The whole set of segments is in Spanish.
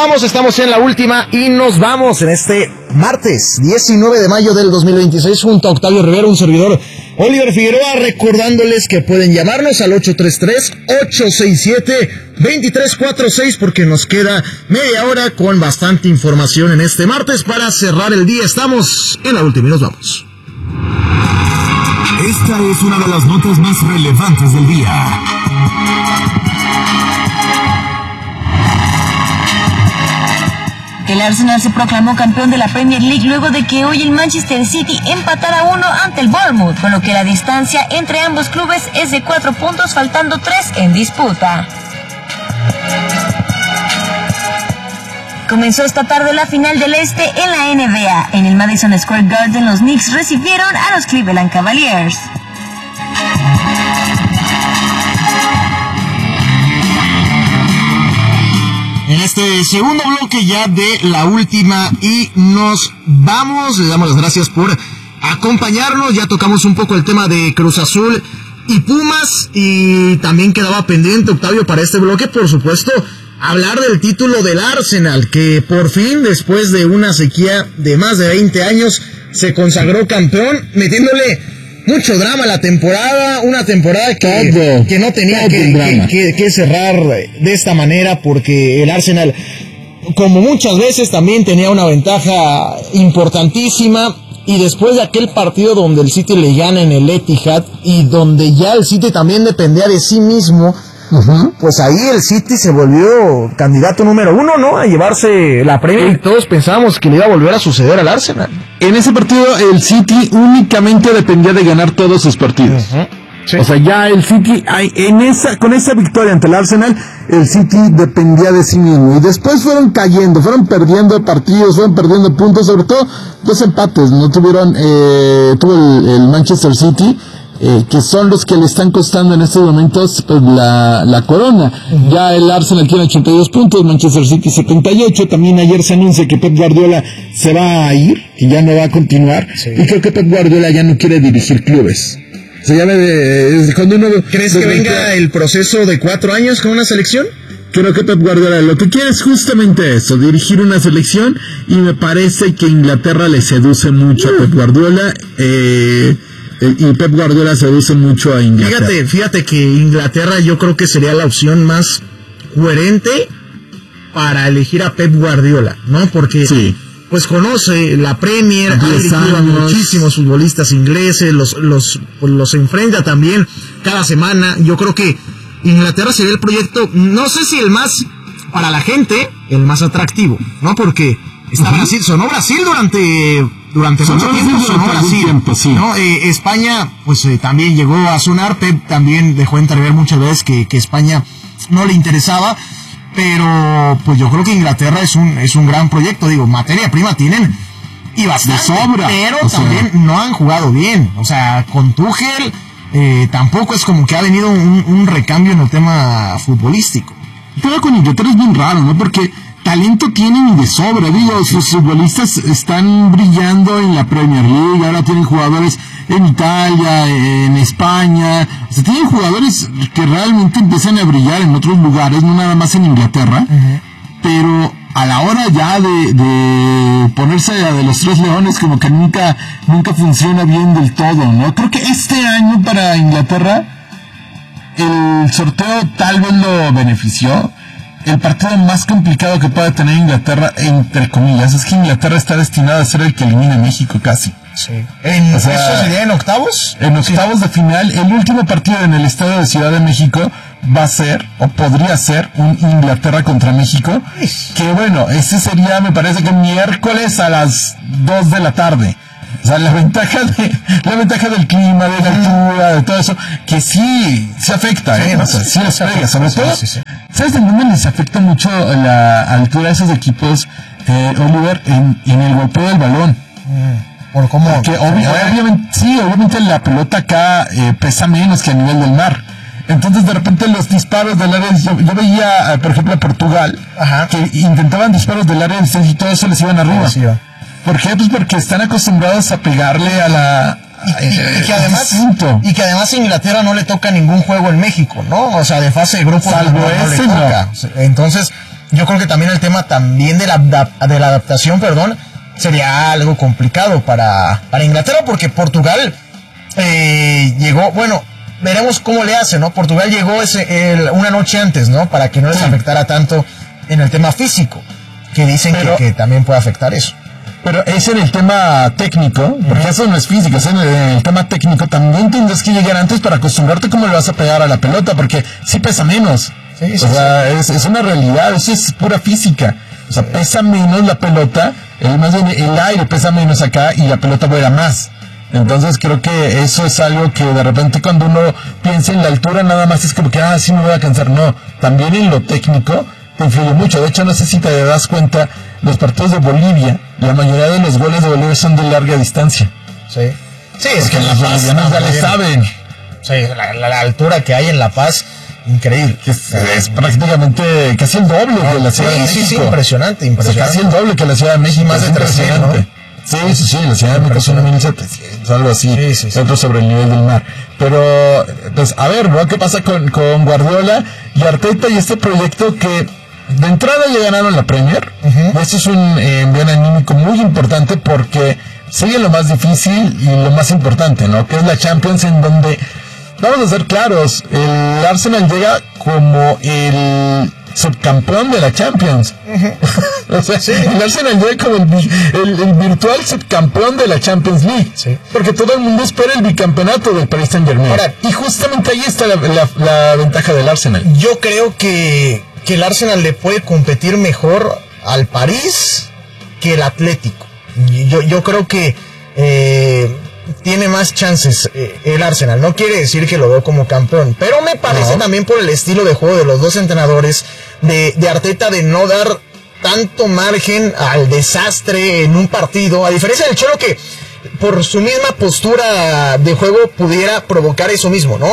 estamos en la última y nos vamos en este martes 19 de mayo del 2026 junto a Octavio Rivera, un servidor Oliver Figueroa, recordándoles que pueden llamarnos al 833-867-2346 porque nos queda media hora con bastante información en este martes para cerrar el día. Estamos en la última y nos vamos. Esta es una de las notas más relevantes del día. El Arsenal se proclamó campeón de la Premier League luego de que hoy el Manchester City empatara 1 ante el Bournemouth, con lo que la distancia entre ambos clubes es de 4 puntos, faltando 3 en disputa. Comenzó esta tarde la final del Este en la NBA. En el Madison Square Garden, los Knicks recibieron a los Cleveland Cavaliers. En este segundo bloque ya de la última y nos vamos, le damos las gracias por acompañarnos, ya tocamos un poco el tema de Cruz Azul y Pumas y también quedaba pendiente, Octavio, para este bloque, por supuesto, hablar del título del Arsenal, que por fin, después de una sequía de más de 20 años, se consagró campeón, metiéndole mucho drama a la temporada, una temporada que no tenía que cerrar de esta manera, porque el Arsenal, como muchas veces, también tenía una ventaja importantísima, y después de aquel partido donde el City le gana en el Etihad, y donde ya el City también dependía de sí mismo, pues ahí el City se volvió candidato número 1, ¿no? A llevarse la Premier, y todos pensábamos que le iba a volver a suceder al Arsenal. En ese partido el City únicamente dependía de ganar todos sus partidos. Sí. O sea, ya el City, con esa victoria ante el Arsenal, el City dependía de sí mismo. Y después fueron cayendo, fueron perdiendo partidos, fueron perdiendo puntos, sobre todo 2 empates, no tuvieron, tuvo el Manchester City, que son los que le están costando en estos momentos pues, la corona. Ya el Arsenal tiene 82 puntos, Manchester City 78. También ayer se anuncia que Pep Guardiola se va a ir, que ya no va a continuar. Sí. Y creo que Pep Guardiola ya no quiere dirigir clubes. O sea, cuando uno ¿crees que venga el proceso de 4 años con una selección? Creo que Pep Guardiola lo que quiere es justamente eso, dirigir una selección, y me parece que Inglaterra le seduce mucho a Pep Guardiola. Y Pep Guardiola seduce mucho a Inglaterra. Fíjate que Inglaterra yo creo que sería la opción más coherente para elegir a Pep Guardiola, ¿no? Porque pues conoce la Premier, ha dirigido a muchísimos futbolistas ingleses, los enfrenta también cada semana. Yo creo que Inglaterra sería el proyecto, no sé si el más, para la gente, el más atractivo, ¿no? Porque está Brasil, sonó Brasil durante mucho tiempo, sonó Brasil, ¿no? España, pues también llegó a sonar. Pep también dejó entrever muchas veces que España no le interesaba, pero pues yo creo que Inglaterra es un gran proyecto. Digo, materia prima tienen y bastante, sobra, pero también no han jugado bien. O sea, con Tuchel tampoco es como que ha venido un recambio en el tema futbolístico. Pero con Inglaterra es bien raro, ¿no? Porque talento tienen de sobra, digo, sus futbolistas están brillando en la Premier League, ahora tienen jugadores en Italia, en España, o sea, tienen jugadores que realmente empiezan a brillar en otros lugares, no nada más en Inglaterra, pero a la hora ya de ponerse de los 3 leones, como que nunca funciona bien del todo, ¿no? Creo que este año para Inglaterra el sorteo tal vez lo benefició. El partido más complicado que puede tener Inglaterra, entre comillas, es que Inglaterra está destinada a ser el que elimine a México casi. Sí. ¿Eso sería en octavos? En octavos de final. El último partido en el estadio de Ciudad de México va a ser, o podría ser, un Inglaterra contra México. Que bueno, ese sería, me parece que miércoles a las 2 de la tarde. O sea, la ventaja del clima, de la altura, de todo eso, que sí afecta, o sea, sí les pega, sobre todo. ¿Sabes de dónde les afecta mucho la altura de esos equipos, Oliver? En el golpeo del balón. ¿Por cómo? Porque obviamente la pelota acá pesa menos que a nivel del mar. Entonces, de repente, los disparos del área... Yo veía, por ejemplo, a Portugal, que intentaban disparos del área de distancia y todo eso les iban arriba. ¿Por qué? Pues porque están acostumbrados a pegarle a la... Y que además a Inglaterra no le toca ningún juego en México, ¿no? O sea, de fase de grupos salvo no le toca. Entonces, yo creo que también el tema también de la adaptación, sería algo complicado para Inglaterra, porque Portugal llegó, bueno, veremos cómo le hace, ¿no? Portugal llegó una noche antes, ¿no? Para que no les afectara tanto en el tema físico, que dicen que también puede afectar eso. Pero es en el tema técnico, porque eso no es físico, es en el tema técnico. También tendrás que llegar antes para acostumbrarte cómo le vas a pegar a la pelota, porque sí pesa menos. Sí, es una realidad, eso es pura física. O sea, pesa menos la pelota, más bien el aire pesa menos acá y la pelota vuela más. Entonces creo que eso es algo que de repente cuando uno piensa en la altura nada más es como que, sí me voy a cansar. No, también en lo técnico te influye mucho. De hecho, no sé si te das cuenta, los partidos de Bolivia, la mayoría de los goles de Bolivia son de larga distancia. Sí, es que los bolivianos ya le saben. Sí, la altura que hay en La Paz, increíble. Es prácticamente casi el doble de la Ciudad de México. Sí, impresionante. O sea, casi el doble que la Ciudad de México. Más de 300, ¿no? Sí, la Ciudad de México son 1,700, algo así, metros sobre el nivel del mar. Pero, pues, a ver, ¿no? ¿Qué pasa con Guardiola y Arteta y este proyecto que de entrada ya ganaron la Premier? Esto es un envío anímico muy importante porque sigue lo más difícil y lo más importante, ¿no? Que es la Champions, en donde, vamos a ser claros, el Arsenal llega como el subcampeón de la Champions. O sea, el Arsenal llega como el virtual subcampeón de la Champions League. Porque todo el mundo espera el bicampeonato del Paris Saint-Germain. Y justamente ahí está la ventaja del Arsenal. Yo creo que el Arsenal le puede competir mejor al París que el Atlético. Yo creo que tiene más chances el Arsenal. No quiere decir que lo veo como campeón, pero me parece también por el estilo de juego de los dos entrenadores, de Arteta, de no dar tanto margen al desastre en un partido, a diferencia del Cholo, que por su misma postura de juego pudiera provocar eso mismo, ¿no?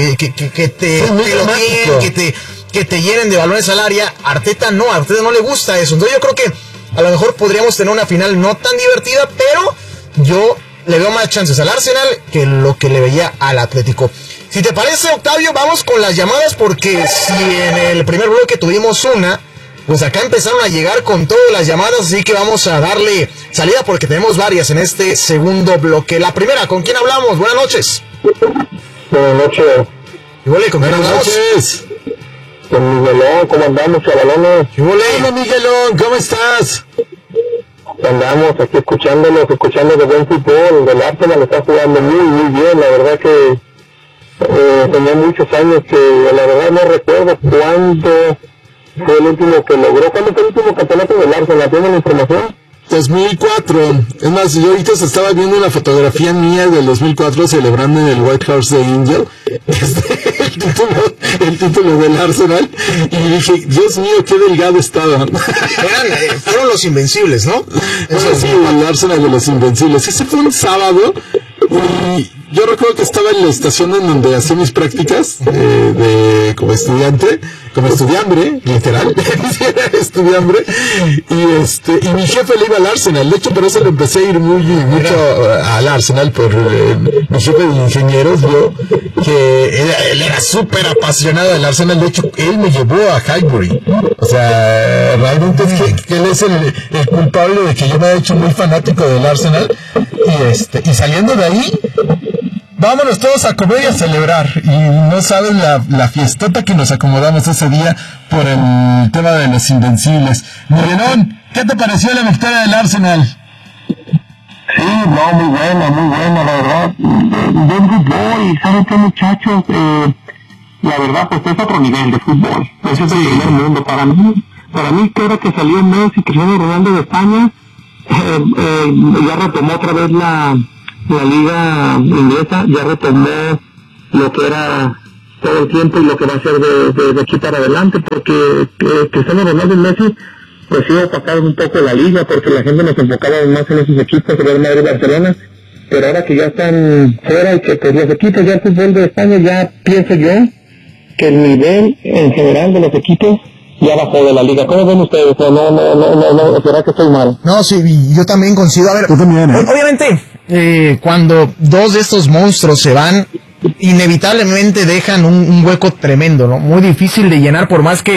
Que te llenen de balones al área. Arteta no le gusta eso. Entonces yo creo que a lo mejor podríamos tener una final no tan divertida, pero yo le veo más chances al Arsenal que lo que le veía al Atlético. Si te parece, Octavio, vamos con las llamadas, porque si en el primer bloque tuvimos una, pues acá empezaron a llegar con todas las llamadas, así que vamos a darle salida porque tenemos varias en este segundo bloque. La primera, ¿con quién hablamos? Buenas noches. Buenas noches. Buenas noches. Con Miguelón, ¿cómo andamos, chavalones? Hola, Miguelón, ¿cómo estás? Andamos aquí escuchando de buen fútbol. El Arsenal está jugando muy bien. La verdad que tenía muchos años que la verdad no recuerdo cuándo fue el último que logró. ¿Cuándo fue el último campeonato del Arsenal? ¿Tiene la información? 2004. Es más, yo ahorita estaba viendo una fotografía mía del 2004 celebrando en el White House de Angel el título del Arsenal, y dije, Dios mío, qué delgado estaba. Fueron los Invencibles, ¿no? Eso sí, el Arsenal de los Invencibles. Ese fue un sábado y yo recuerdo que estaba en la estación en donde hacía mis prácticas como estudiambre, literal, estudiambre, y mi jefe le iba al Arsenal. De hecho, por eso le empecé a ir mucho al Arsenal, por mi jefe de ingenieros, que él era súper apasionado del Arsenal. De hecho, él me llevó a Highbury. O sea, realmente es que él es el culpable de que yo me haya hecho muy fanático del Arsenal, y saliendo de ahí, vámonos todos a comer y a celebrar. Y no saben la fiestota que nos acomodamos ese día por el tema de los Invencibles. Miguelón, ¿qué te pareció la victoria del Arsenal? Sí, no, muy buena, la verdad. Buen fútbol, y ¿saben qué, muchachos? La verdad, pues es otro nivel de fútbol. Eso es el primer mundo. Para mí, que ahora que salió Messi, Cristiano Ronaldo de España, ya retomó otra vez la liga inglesa, ya retomó lo que era todo el tiempo y lo que va a ser de aquí para adelante, porque Cristiano Ronaldo y Messi pues iba a pasar un poco la liga, porque la gente nos enfocaba más en esos equipos, Real Madrid y Barcelona, pero ahora que ya están fuera y que pues, los equipos, ya el fútbol de España, ya pienso yo que el nivel en general de los equipos ya bajó de la liga. ¿Cómo ven ustedes? No, ¿será que estoy mal? No, sí, yo también coincido. A ver, obviamente, cuando dos de estos monstruos se van, inevitablemente dejan un hueco tremendo, ¿no? Muy difícil de llenar, por más que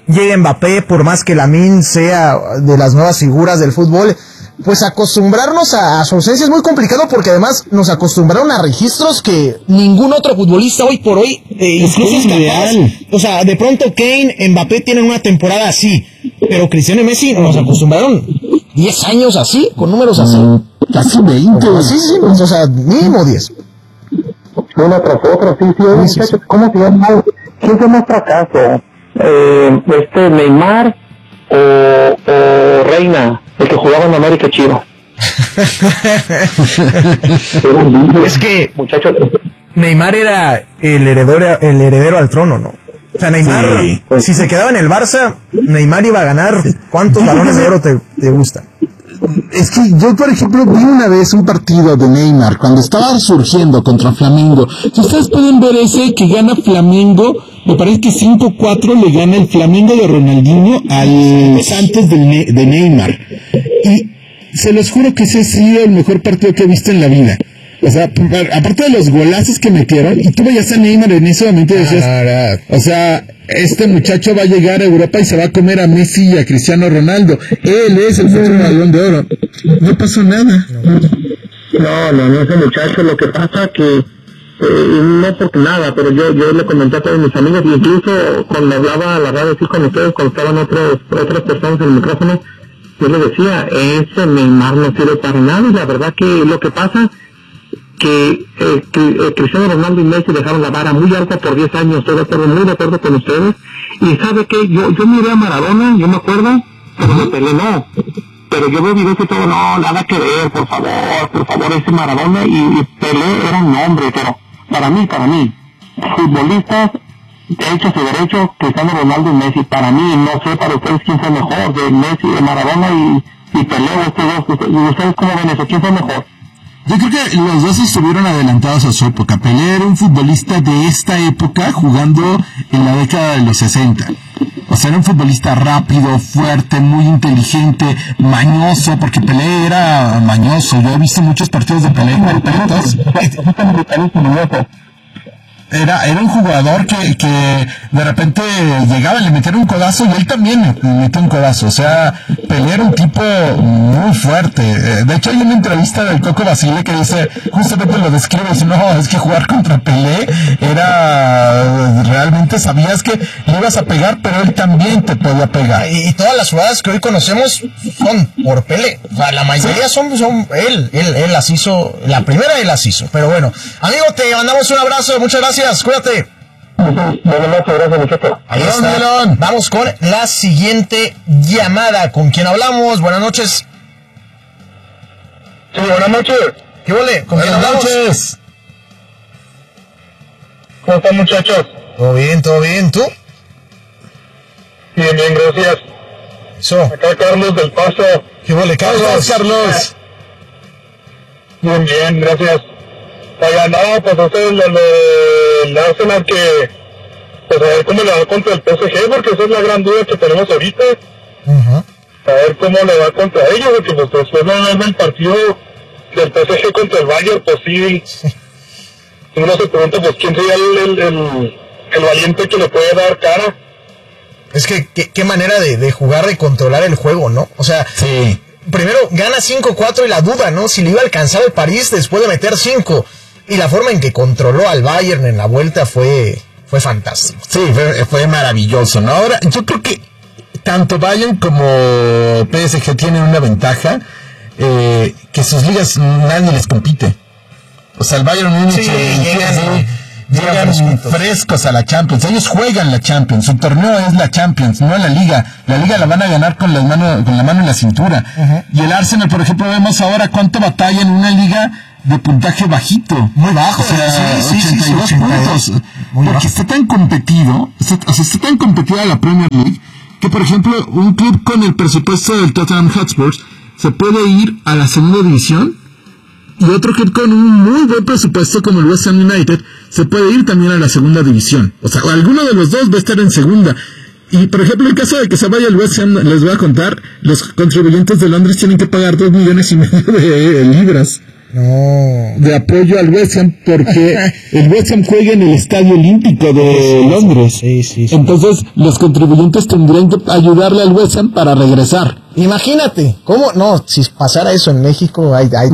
llegue Mbappé, por más que Lamine sea de las nuevas figuras del fútbol, pues acostumbrarnos a su ausencia es muy complicado, porque además nos acostumbraron a registros que ningún otro futbolista hoy por hoy incluso es capaz. O sea, de pronto Kane, Mbappé tienen una temporada así, pero Cristiano y Messi nos acostumbraron 10 años así, con números así. Casi 20. Sí, o sea, mínimo 10. Una tras otra, sí, muchachos, ¿cómo se llama? ¿Quién fue más fracaso? ¿Neymar o Reina, el que jugaba en América Chino? Es que, muchachos, Neymar era el heredero al trono, ¿no? O sea, Neymar, si se quedaba en el Barça, Neymar iba a ganar. ¿Cuántos balones de oro te gustan? Es que yo, por ejemplo, vi una vez un partido de Neymar cuando estaba surgiendo contra Flamengo. Si ustedes pueden ver ese que gana Flamengo, me parece que 5-4 le gana el Flamengo de Ronaldinho al Santos de Neymar. Y se los juro que ese ha sido el mejor partido que he visto en la vida. O sea, aparte de los golazos que metieron, y tú veías a Neymar en ese momento y decías, o sea, este muchacho va a llegar a Europa y se va a comer a Messi y a Cristiano Ronaldo. Él es el futuro Balón de Oro. No pasó nada. No, ese muchacho, lo que pasa que, no porque nada, pero yo le comenté a todos mis amigos, incluso cuando hablaba a la radio así con ustedes, cuando estaban otras personas en el micrófono, yo les decía, ese Neymar no sirve para nada, y la verdad que lo que pasa que Cristiano Ronaldo y Messi dejaron la vara muy alta por 10 años, estoy muy de acuerdo con ustedes, y sabe que yo miré a Maradona, yo me acuerdo, pero me Pelé no, pero yo veo videos y todo, no, nada que ver, por favor, ese Maradona y Pelé era un hombre, pero para mí, futbolistas hechos y derechos, Cristiano Ronaldo y Messi, para mí, no sé para ustedes quién fue mejor, de Messi, de Maradona y Pelé, ¿ustedes cómo ven eso? ¿Quién fue mejor? Yo creo que los dos estuvieron adelantados a su época. Pelé era un futbolista de esta época jugando en la década de los 60. O sea, era un futbolista rápido, fuerte, muy inteligente, mañoso, porque Pelé era mañoso. Yo he visto muchos partidos de Pelé perfectos. Era un jugador que de repente llegaba y le metieron un codazo, y él también le metió un codazo. O sea, Pelé era un tipo muy fuerte. De hecho, hay una entrevista del Coco Basile que dice, justamente lo describe, dice, no, es que jugar contra Pelé era, realmente sabías que le ibas a pegar, pero él también te podía pegar. Y todas las jugadas que hoy conocemos son por Pelé. O sea, la mayoría son él las hizo, la primera él las hizo. Pero bueno, amigo, te mandamos un abrazo, muchas gracias. Cuídate. Gracias, muchachos. Adiós, Miguelón. Vamos con la siguiente llamada. ¿Con quién hablamos? Buenas noches. Sí, buenas noches. ¿Qué huele? ¿Con quién hablamos? Buenas noches. ¿Cómo están, muchachos? Todo bien. ¿Tú? Bien, gracias. Eso. Acá Carlos del Paso. ¿Qué huele, Carlos? Bien, gracias. Oiga, no, pues ustedes le hacen a que, pues a ver cómo le va contra el PSG, porque esa es la gran duda que tenemos ahorita. A ver cómo le va contra ellos, porque pues después de ver el partido del PSG contra el Bayern, pues sí, uno se pregunta, pues quién sería el valiente que le puede dar cara. Es que qué manera de jugar, de controlar el juego, ¿no? O sea, sí. Primero gana 5-4 y la duda, ¿no? Si le iba a alcanzar el París después de meter 5. Y la forma en que controló al Bayern en la vuelta fue fantástico. Sí, fue maravilloso, ¿no? Ahora, yo creo que tanto Bayern como PSG tienen una ventaja, que sus ligas nadie les compite. O sea, el Bayern Múnich llegan frescos a la Champions. Ellos juegan la Champions. Su torneo es la Champions, no la Liga. La Liga la van a ganar con la mano en la cintura. Y el Arsenal, por ejemplo, vemos ahora cuánto batalla en una liga de puntaje bajito. Muy bajo. O sea, 82 puntos. Porque está tan competido, está tan competida la Premier League, que, por ejemplo, un club con el presupuesto del Tottenham Hotspur se puede ir a la segunda división, y otro club con un muy buen presupuesto como el West Ham United se puede ir también a la segunda división. O sea, alguno de los dos va a estar en segunda. Y por ejemplo, en caso de que se vaya el West Ham, les voy a contar, los contribuyentes de Londres tienen que pagar 2,5 millones de libras. de apoyo al West Ham, porque el West Ham juega en el Estadio Olímpico de Londres. Sí. Entonces, los contribuyentes tendrían que ayudarle al West Ham para regresar. Imagínate, ¿cómo? No, si pasara eso en México, ahí te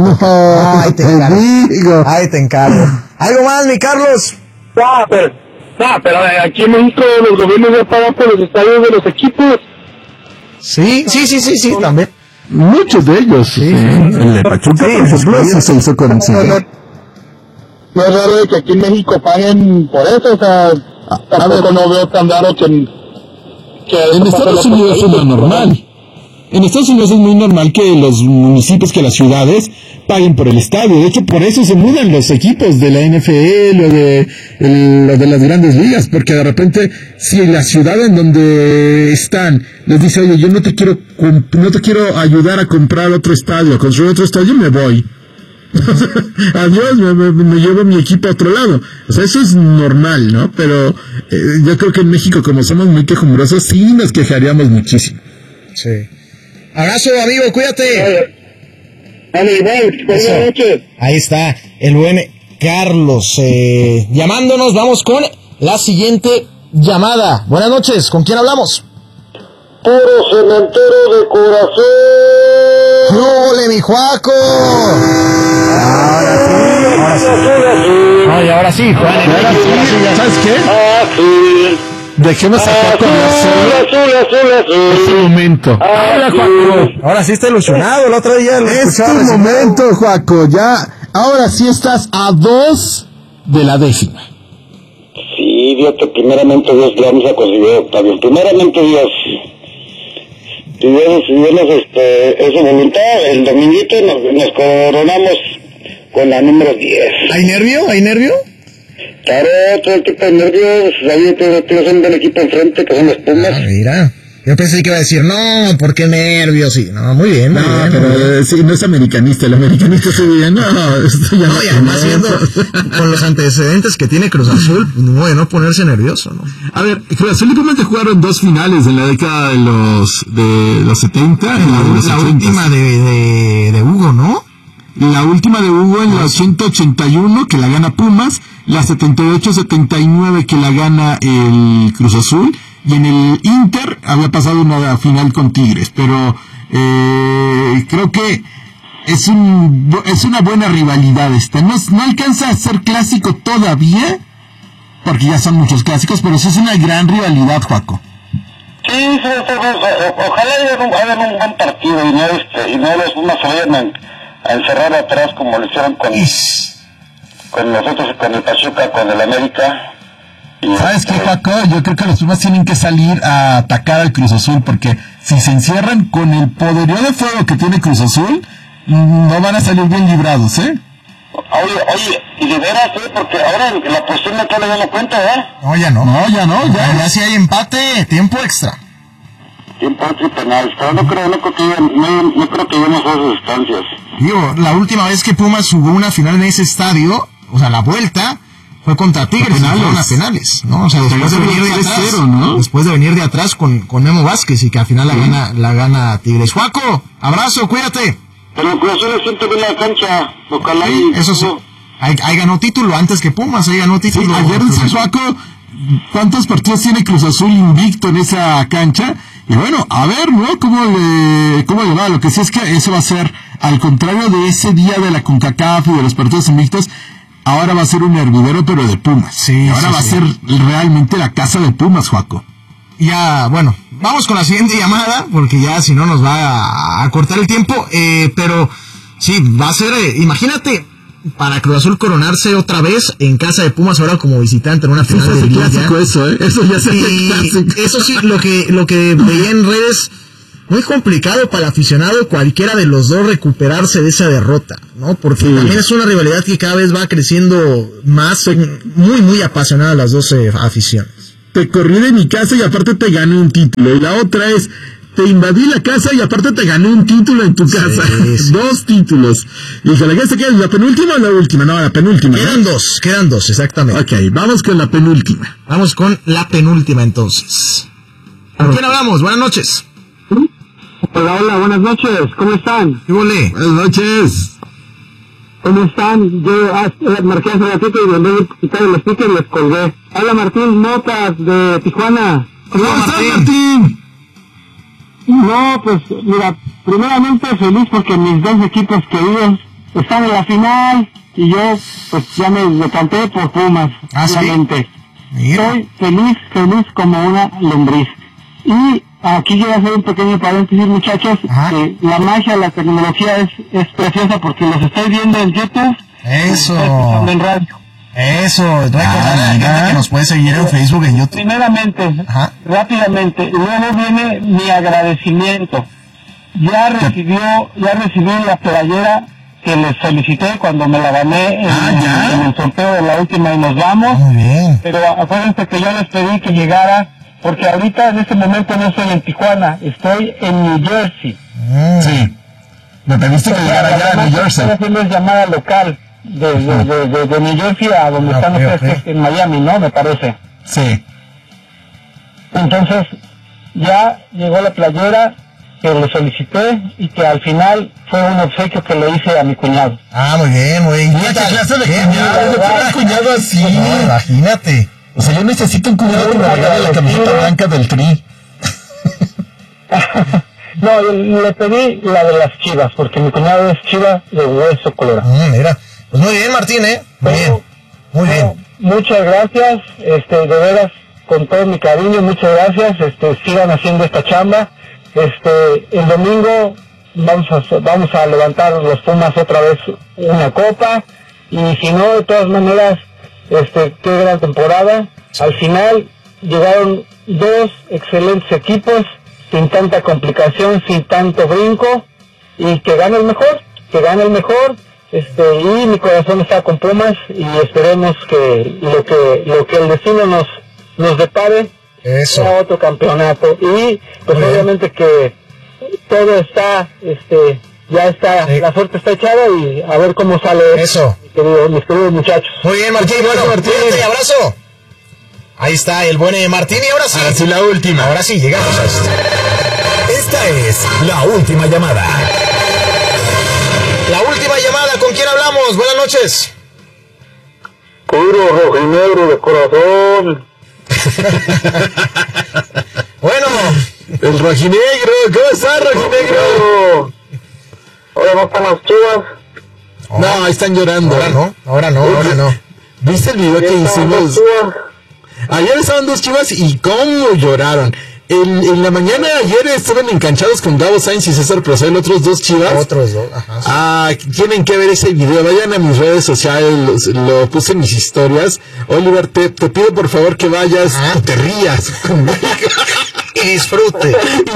encargo. ¿Algo más, mi Carlos? Pero aquí en México los gobiernos ya pagan por los estadios de los equipos. Sí, también. Muchos de ellos. Sí. El de Pachuca, por ejemplo, se hizo con No es raro que aquí en México paguen por eso, o sea, tampoco no veo tan raro que en Estados Unidos es lo normal. En Estados Unidos es muy normal que los municipios, que las ciudades paguen por el estadio. De hecho, por eso se mudan los equipos de la NFL o de las grandes ligas, porque de repente, si la ciudad en donde están les dice, oye, yo no te quiero ayudar a comprar otro estadio, a construir otro estadio, me voy. Adiós, me llevo mi equipo a otro lado. O sea, eso es normal, ¿no? Pero yo creo que en México, como somos muy quejumbrosos, sí nos quejaríamos muchísimo. Sí. Abrazo, amigo, cuídate. Buenas noches. Ahí está, el buen Carlos llamándonos. Vamos con la siguiente llamada. Buenas noches, ¿con quién hablamos? Puro cementero de corazón. ¡Ole, mi Juaco! Ahora sí. ¿Sabes qué? Sí. Dejemos a Juaco hablar solo este momento. Hola, Juaco. Ahora sí está ilusionado, el otro día es tu momento, Juaco. Ya, ahora sí estás a 2 de la décima. Sí, Dios, primeramente Dios, le vamos a conseguir, Octavio. Primeramente Dios. Si Dios es su voluntad, el dominguito nos coronamos con la número 10. ¿Hay nervio? Claro, todo el tipo de nervios, sabía que son del equipo enfrente, que son los Pumas. Mira, yo pensé que iba a decir, no, ¿por qué nervios? Sí, no, muy bien. Pero sí, no es americanista, el americanista se diría, esto ya no, y además viendo con los antecedentes que tiene Cruz Azul, no ponerse nervioso, ¿no? A ver, Cruz Azul y Pumas jugaron 2 finales en la década de los 70. La última de Hugo, ¿no? La última de Hugo en la 80-81, que la gana Pumas, la 78-79 que la gana el Cruz Azul, y en el Inter había pasado una final con Tigres, pero creo que es una buena rivalidad esta. No alcanza a ser clásico todavía, porque ya son muchos clásicos, pero sí es una gran rivalidad, Juaco. Sí, ojalá hagan un buen partido y no los Pumas se vayan a encerrar atrás como lo hicieron con nosotros, con el Pachuca, con el América. ¿Sabes qué, Paco? Yo creo que los Pumas tienen que salir a atacar al Cruz Azul, porque si se encierran con el poderío de fuego que tiene Cruz Azul, no van a salir bien librados, ¿eh? Oye, y de veras, porque ahora la posición no le da cuenta, ¿eh? No, ya no. Ya si hay empate, tiempo extra. Tiempo extra y penales, pero no creo que lleguemos a esas instancias. Digo, la última vez que Pumas jugó una final en ese estadio, o sea, la vuelta fue contra Tigres, a penales, ¿no? O sea, después de venir de atrás, ¿no? Después de venir de atrás con Memo Vázquez, y que al final la gana Tigres. Juaco, abrazo, cuídate. Pero el Cruz Azul le siente bien la cancha, ojalá eso sí. Ahí ganó título antes que Pumas, ahí ganó título. Sí, ayer dice Juaco, ¿cuántos partidos tiene Cruz Azul invicto en esa cancha? Y bueno, a ver, ¿no? ¿Cómo le va? Lo que sí es que eso va a ser, al contrario de ese día de la CONCACAF y de los partidos invictos, ahora va a ser un hervidero, pero de Pumas. Sí, ahora va a ser realmente la casa de Pumas, Juaco. Ya, bueno, vamos con la siguiente llamada, porque ya si no nos va a cortar el tiempo, pero sí, va a ser, imagínate, para Cruz Azul coronarse otra vez en casa de Pumas, ahora como visitante en una final de liga. Clásico eso, ¿eh? Eso ya se clásico. Eso sí, lo que veía en redes, muy complicado para el aficionado cualquiera de los dos recuperarse de esa derrota, ¿no? Porque también es una rivalidad que cada vez va creciendo más, muy, muy apasionada las dos aficiones. Te corrí de mi casa y aparte te gané un título. Y la otra es, te invadí la casa y aparte te gané un título en tu casa. Sí. 2 títulos. Y que la queda la penúltima o la última. No, la penúltima. Quedan dos, exactamente. Ok, vamos con la penúltima. Vamos con la penúltima entonces. ¿Con quién hablamos? Buenas noches. Hola, buenas noches. ¿Cómo están? ¿Qué volé? Buenas noches. ¿Cómo están? Yo marqué hace ratito y en vez de quitar el sticker les colgué. Habla Martín Motas de Tijuana. ¿Cómo estás, Martín? No, pues mira, primeramente feliz porque mis dos equipos queridos están en la final y yo pues ya me decanté por Pumas. Obviamente. ¿Sí? Estoy feliz como una lombriz. Y aquí quiero hacer un pequeño paréntesis, muchachos. Que la magia, la tecnología es preciosa porque los estoy viendo en YouTube. Eso. En radio. Eso. Recordar a la gente que nos puede seguir en Facebook, en YouTube. Primeramente, rápidamente, luego viene mi agradecimiento. Ya recibí la playera que les solicité cuando me la gané en el sorteo de la última y nos vamos. Muy bien. Pero acuérdense que yo les pedí que llegara, porque ahorita en este momento no estoy en Tijuana, estoy en New Jersey. Sí. Me pediste que llegara allá a New Jersey. Estoy haciendo llamada local de New Jersey a donde están ustedes, en Miami, ¿no? Me parece. Sí. Entonces, ya llegó la playera que le solicité y que al final fue un obsequio que le hice a mi cuñado. Muy bien, muy bien. ¿Qué clase de cuñado? ¿Qué cuñado así? No, imagínate. O sea, yo necesito un cuñado que me regale la camiseta blanca del Tri. No, le pedí la de las Chivas, porque mi cuñado es Chiva de hueso colorado. Mira, pues muy bien, Martín, Muy bien, muy bien. Muchas gracias, de veras, con todo mi cariño, muchas gracias, sigan haciendo esta chamba. El domingo vamos a levantar los Pumas otra vez una copa, y si no, de todas maneras, qué gran temporada. Al final llegaron dos excelentes equipos, sin tanta complicación, sin tanto brinco, y que gane el mejor, y mi corazón está con Pumas, y esperemos que lo que el destino nos depare sea otro campeonato, y pues obviamente que todo está, ya está, la suerte está echada, y a ver cómo sale eso, mis queridos muchachos. Muy bien, Martín, bueno, Martín, un abrazo. Ahí está el buen Martín, y ahora sí, la última. Ahora sí, llegamos a esto. Esta es la última llamada. La última llamada, ¿con quién hablamos? Buenas noches. Puro rojinegro de corazón. Bueno, el rojinegro, ¿cómo estás, rojinegro? Ahora no están las Chivas. No, están llorando. Ahora no. ¿Viste el video que hicimos? Ayer estaban dos Chivas y cómo lloraron. En la mañana ayer estaban enganchados con Gabo Sainz y César Procel, otros dos Chivas. Otros dos, ajá. Sí. Tienen que ver ese video, vayan a mis redes sociales, lo puse en mis historias. Oliver, te pido por favor que vayas y te rías conmigo. Y disfrutes.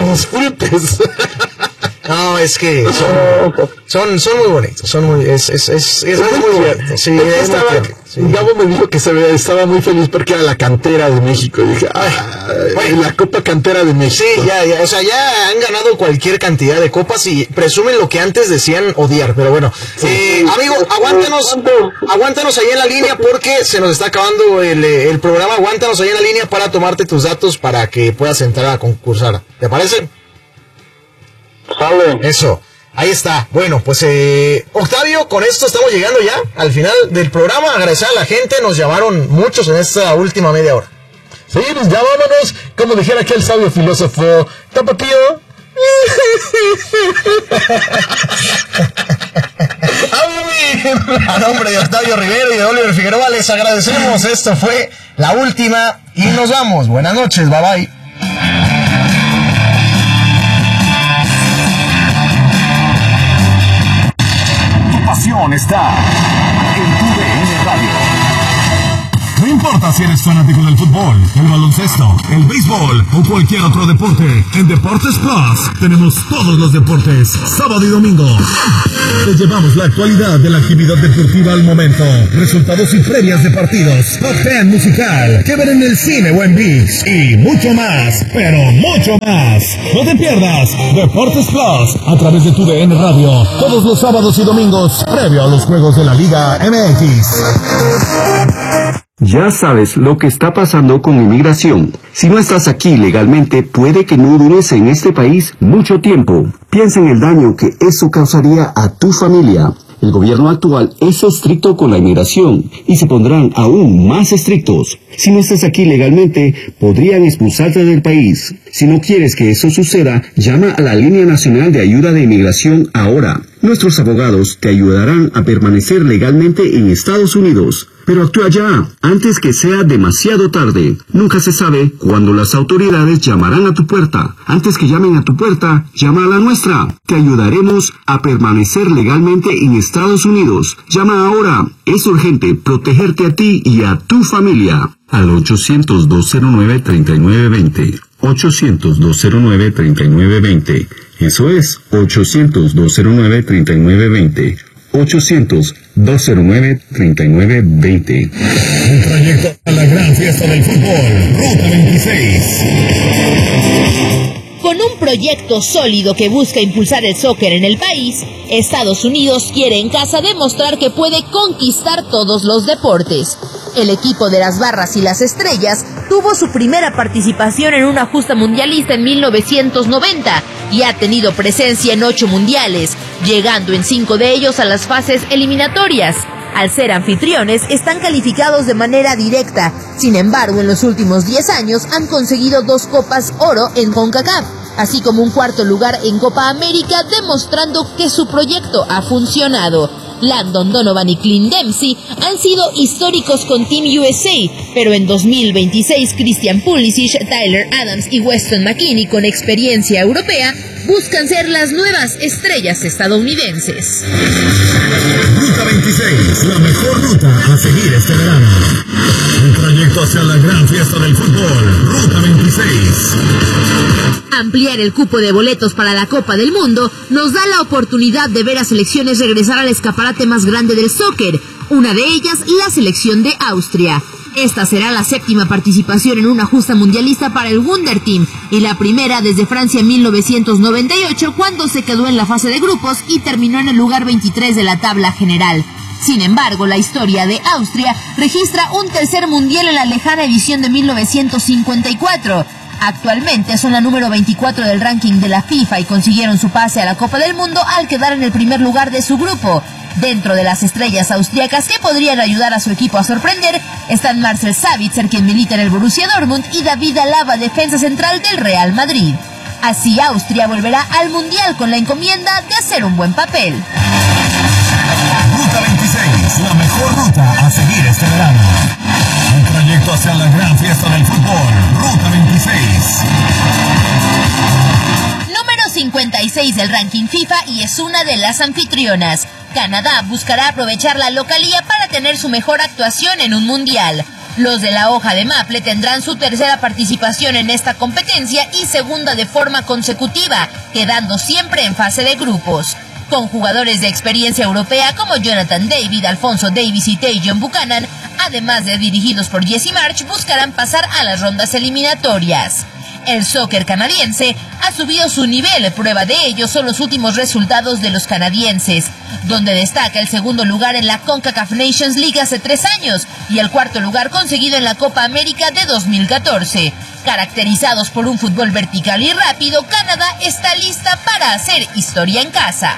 No, es que son muy bonitos, es muy bonito. Sí, Gabo me dijo que estaba muy feliz porque era la cantera de México. Y dije, la Copa Cantera de México. Sí, ya han ganado cualquier cantidad de copas y presumen lo que antes decían odiar, pero bueno. Amigo, aguántanos ahí en la línea porque se nos está acabando el programa. Aguántanos ahí en la línea para tomarte tus datos para que puedas entrar a concursar. ¿Te parece? Sale. Eso, ahí está. Bueno, pues Octavio, con esto estamos llegando ya al final del programa. Agradecer a la gente, nos llamaron muchos en esta última media hora. Sí, pues ya vámonos, como dijera aquel sabio filósofo, Tapatío. A nombre de Octavio Rivero y de Oliver Figueroa les agradecemos. Esto fue la última y nos vamos. Buenas noches, bye bye. Pasión está en TUDN Radio. No importa si eres fanático del fútbol, el baloncesto, el béisbol o cualquier otro deporte, en Deportes Plus tenemos todos los deportes, sábado y domingo. Te llevamos la actualidad de la actividad deportiva al momento, resultados y previas de partidos, top 10 musical, que ver en el cine o en ViX y mucho más, pero mucho más. No te pierdas Deportes Plus a través de TUDN Radio, todos los sábados y domingos, previo a los juegos de la Liga MX. Ya sabes lo que está pasando con inmigración. Si no estás aquí legalmente, puede que no dures en este país mucho tiempo. Piensa en el daño que eso causaría a tu familia. El gobierno actual es estricto con la inmigración y se pondrán aún más estrictos. Si no estás aquí legalmente, podrían expulsarte del país. Si no quieres que eso suceda, llama a la Línea Nacional de Ayuda de Inmigración ahora. Nuestros abogados te ayudarán a permanecer legalmente en Estados Unidos. Pero actúa ya, antes que sea demasiado tarde. Nunca se sabe cuándo las autoridades llamarán a tu puerta. Antes que llamen a tu puerta, llama a la nuestra. Te ayudaremos a permanecer legalmente en Estados Unidos. Llama ahora. Es urgente protegerte a ti y a tu familia. Al 800-209-3920. 800-209-3920. Eso es 800-209-3920. 800-209-3920. Un trayecto a la gran fiesta del fútbol, Ruta 26. Con un proyecto sólido que busca impulsar el soccer en el país, Estados Unidos quiere en casa demostrar que puede conquistar todos los deportes. El equipo de las Barras y las Estrellas tuvo su primera participación en una justa mundialista en 1990 y ha tenido presencia en 8 mundiales, llegando en 5 de ellos a las fases eliminatorias. Al ser anfitriones, están calificados de manera directa. Sin embargo, en los últimos 10 años han conseguido 2 Copas Oro en CONCACAF, así como un 4º lugar en Copa América, demostrando que su proyecto ha funcionado. Landon Donovan y Clint Dempsey han sido históricos con Team USA, pero en 2026 Christian Pulisic, Tyler Adams y Weston McKennie, con experiencia europea, buscan ser las nuevas estrellas estadounidenses. Ruta 26, la mejor ruta a seguir este verano. Un trayecto hacia la gran fiesta del fútbol, Ruta 26. Ampliar el cupo de boletos para la Copa del Mundo nos da la oportunidad de ver a selecciones regresar al escaparate más grande del soccer, una de ellas la selección de Austria. Esta será la 7ª participación en una justa mundialista para el Wunder Team y la primera desde Francia en 1998, cuando se quedó en la fase de grupos y terminó en el lugar 23 de la tabla general. Sin embargo, la historia de Austria registra un tercer mundial en la lejana edición de 1954. Actualmente son la número 24 del ranking de la FIFA y consiguieron su pase a la Copa del Mundo al quedar en el primer lugar de su grupo. Dentro de las estrellas austriacas que podrían ayudar a su equipo a sorprender están Marcel Sabitzer, quien milita en el Borussia Dortmund, y David Alaba, defensa central del Real Madrid. Así Austria volverá al Mundial con la encomienda de hacer un buen papel. Ruta 26, la mejor ruta a seguir este verano. Un trayecto hacia la gran fiesta del fútbol, Ruta 26. Número 56 del ranking FIFA y es una de las anfitrionas. Canadá buscará aprovechar la localía para tener su mejor actuación en un mundial. Los de la hoja de maple tendrán su tercera participación en esta competencia y segunda de forma consecutiva, quedando siempre en fase de grupos. Con jugadores de experiencia europea como Jonathan David, Alfonso Davies y Tajon Buchanan, además de dirigidos por Jesse Marsch, buscarán pasar a las rondas eliminatorias. El soccer canadiense ha subido su nivel, prueba de ello son los últimos resultados de los canadienses, donde destaca el segundo lugar en la CONCACAF Nations League hace 3 años y el 4º lugar conseguido en la Copa América de 2014. Caracterizados por un fútbol vertical y rápido, Canadá está lista para hacer historia en casa.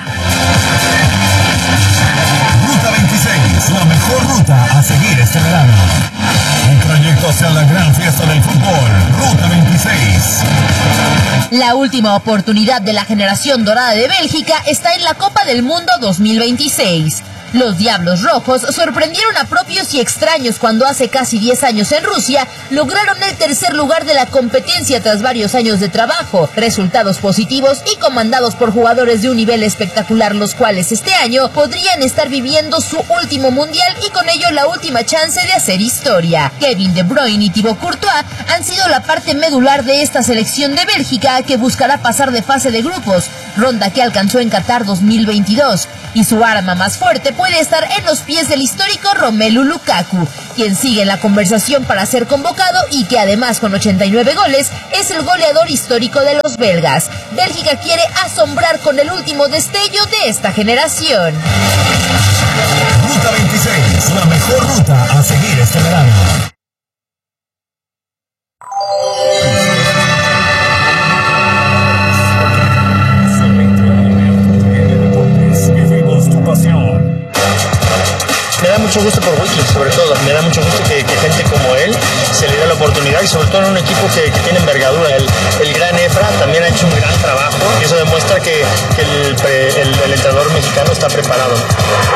Ruta 26, la mejor ruta a seguir este verano. Un trayecto hacia la gran fiesta del fútbol, Ruta 26. La última oportunidad de la generación dorada de Bélgica está en la Copa del Mundo 2026. Los Diablos Rojos sorprendieron a propios y extraños cuando hace casi 10 años en Rusia lograron el tercer lugar de la competencia tras varios años de trabajo, resultados positivos y comandados por jugadores de un nivel espectacular, los cuales este año podrían estar viviendo su último mundial y con ello la última chance de hacer historia. Kevin De Bruyne y Thibaut Courtois han sido la parte medular de esta selección de Bélgica que buscará pasar de fase de grupos, ronda que alcanzó en Qatar 2022, y su arma más fuerte puede estar en los pies del histórico Romelu Lukaku, quien sigue en la conversación para ser convocado y que además con 89 goles es el goleador histórico de los belgas. Bélgica quiere asombrar con el último destello de esta generación. Ruta 26, la mejor ruta a seguir este verano. Vivimos tu pasión. mucho gusto por Wiki, sobre todo. Me da mucho gusto que gente como él se le dé la oportunidad y sobre todo en un equipo que tiene envergadura. El gran Efra también ha hecho un gran trabajo y eso demuestra que el entrenador mexicano está preparado.